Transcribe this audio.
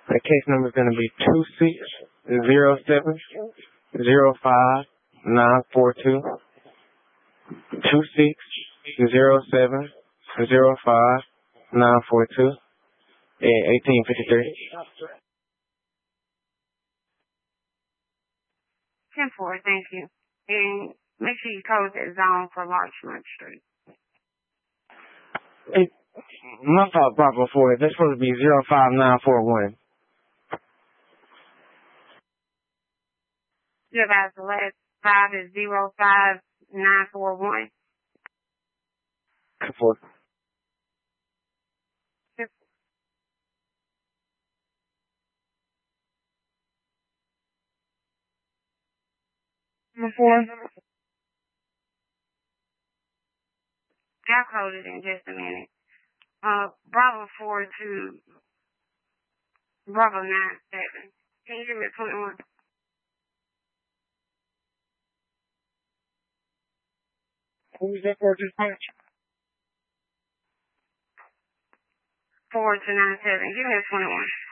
The case number is going to be 2607-05942. 2607-05942. And 1853. 10-4, thank you. And make sure you close that zone for Larchmont Street. My fault, Bravo 4. That's supposed to be 05941. Yeah, guys, the last 5 is 05941. 4. Number 4. I'll close it in just a minute. Bravo 4 to Bravo 97. Can you give me 21? Who's that for dispatch? 4 to 97. Give me a 21.